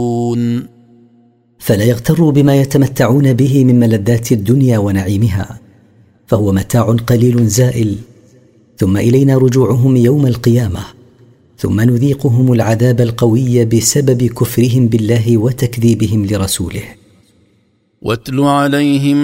فلا يغتروا بما يتمتعون به من ملذات الدنيا ونعيمها، فهو متاع قليل زائل، ثم إلينا رجوعهم يوم القيامة، ثم نذيقهم العذاب القوي بسبب كفرهم بالله وتكذيبهم لرسوله. واتل عليهم